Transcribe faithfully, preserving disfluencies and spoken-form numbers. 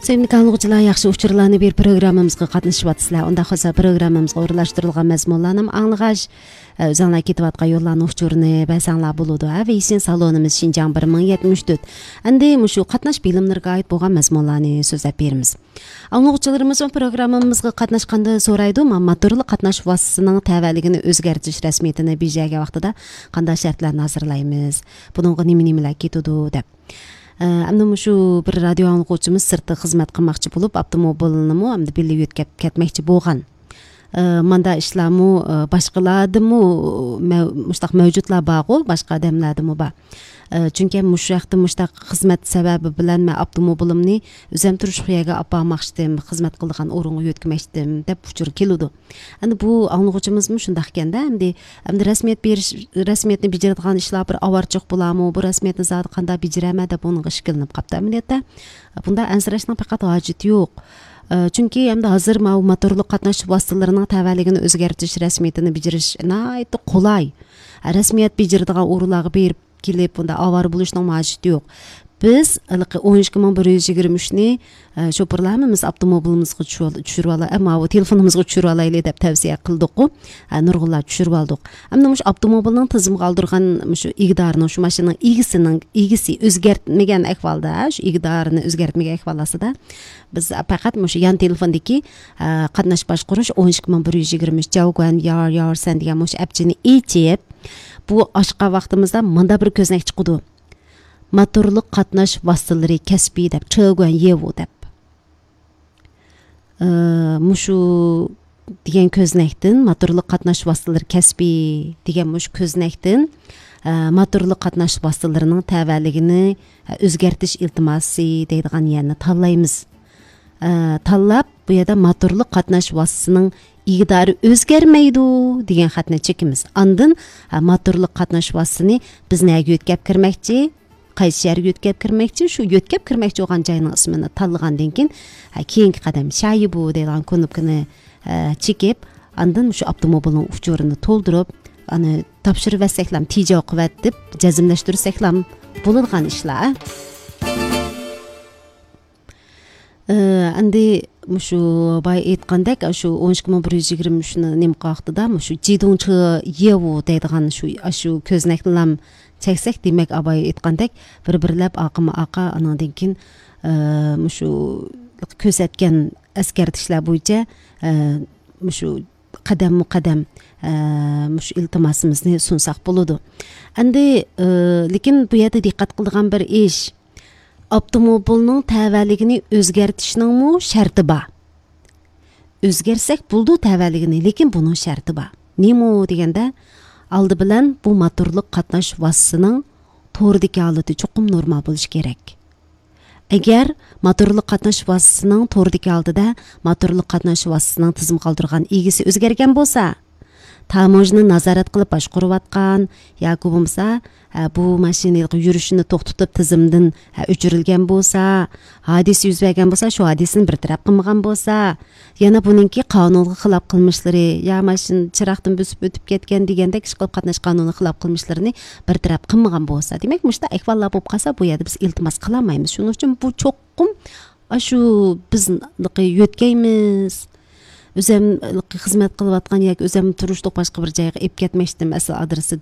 Sevimli anlıqçılar, yaxşı uçurlarını bir programımızga qatnaşıp atsızlar. Onda xosa programımızga o'rinlashtirilgan mazmunlarni anglag'ash, o'zinglar ketib atgan yo'llarni uchurini baysanglar bo'ladi. Va isin salonimiz Şinjan bir ming yetmish to'rt. Endi mushu qatnash bilimlariga oid bo'lgan mazmunlarni so'zlab beramiz. Anlıqçılarımız programımızga qatnaşqanda so'raydi, motorli qatnash vositasining tavalligini o'zgartirish rasmiyatini bejagan vaqtida qanday shartlarni hazırlaymiz? Buningga nima-nimalar ketadi deb. Ammo shu bir radio anglag'uvchimiz sirtda xizmat qilmoqchi bo'lib, avtomobilni hamda birga yetkazib ketmoqchi bo'lgan. Manda ishlarmi boshqalardimi, mushtaq mavjudlar bor, boshqa odamlardimi bor. Chunki mushaqda mushtaq xizmat sababi bilan men avtomobilimni o'zim turish joyiga olib bormoqchidim, xizmat qilgan o'ringa yetkazmoqchidim deb uchur keladi. Endi bu anglag'uvchimizmi shunday ekanda, endi endi rasmiyat berish, rasmiyatni bajaradigan ishlar bir avarchiq bo'larmi, bu rasmiyatni zodi qanday bajaraman deb bunga ishkilinib qoldi. Amaliyotda bunda ansirashning faqat hojati yo'q. Chunki endi hozir motorli qatnash vositalarining tavalligini o'zgartirish rasmiyatini bajarish nihoyatda qulay. Rasmiyat bajaradigan o'rinlarga berib kelib bunda avar bo'lishning hojati yo'q. Biz o'n ikki ming bir yuz yigirma uch ni sho'pirlarimiz avtomobilimizga tushirib olay, ammo bu telefonimizga tushirib olaylik deb tavsiya qildik-ku. Nurg'unlar tushirib oldik. Ammo shu avtomobilning tizimiga oldirgan shu igdorning, shu mashinaning egisining egisi o'zgartmagan ahvolda, shu igdorini o'zgartmagan ahvolasida biz faqat shu yan telefondagi qatnash boshqarish o'n ikki ming bir yuz yigirma uch Jaguar Yar Yar sen degan shu appchini echib, bu oshqa vaqtimizda menda bir ko'znak chiqdi. Motorli qatnash vositalari kasbiy deb Jaguar Yevo deb. Mushu degan ko'znakdan motorli qatnash vositalari kasbiy degan mush ko'znakdan motorli qatnash vositalarining tavalligini o'zgartirish iltimosi deydigan yerni tanlaymiz. Tanlab bu yerda motorli qatnash vositasining igdori o'zgarmaydi degan xatni chekimiz. Andin motorli qatnash vositasini biz nega yetkazib kirmoqchi, qaysi shaharga yetkazib kirmoqchi, shu yetkazib kirmoqchi bo'lgan joyning ismini tanlagandan keyin keyingi qadam shayi bu degan knopkani chekib, andin shu avtomobilning uchurini to'ldirib, ani topshirib versaklam tejo quvvat deb jazmlashtirsaklam bo'ladigan ishlar. Endi shu bay aytgandek, shu o'n ikki ming bir yuz yigirma uch ni nim qaqtida shu jidongchi Yevo deydigan shu shu ko'znaklar çeksek demek abay aytgandek bir-birlab aqima-aqa anandan keyin shu ko'rsatgan askartishlar bo'yicha shu qadam-qadam shu iltimosimizni sunsak bo'ladi. Endi lekin bu yerda diqqat qiladigan bir ish, avtomobilning tavalligini o'zgartirishning sharti bor. O'zgarsak bo'ldi tavalligini, lekin buning sharti bor. Nima deganda, aldı bilan bu motorli qatnash vositasining to'g'ridagi holati cho'qim normal bo'lishi kerak. Agar motorli qatnash vositasining to'g'ridagi holatida motorli qatnash vositasining tizim qoldirgan egisi o'zgargan bo'lsa, tamojni nazorat qilib boshqarayotgan yoki bo'lmasa bu mashinaning yurishini to'xtatib tizimdan o'chirilgan bo'lsa, hodisa yuz bergan bo'lsa, shu hodisani bir taraf qilmagan bo'lsa, yana buningki qonunga xilof qilmishlari, ya mashin chiroqdan bosib o'tib ketgan degandek ish qilib qatnash qonuniga xilof qilmishlarini bir taraf qilmagan bo'lsa, demak, mushta ahvollar bo'lib qolsa, bu yerda biz iltimos qilolmaymiz. Shuning uchun bu cho'qqim shu biz yetkaymiz. O'zim xizmat qilayotgan yoki o'zim turishlik boshqa bir joyga olib ketmoqchidim, asl adresi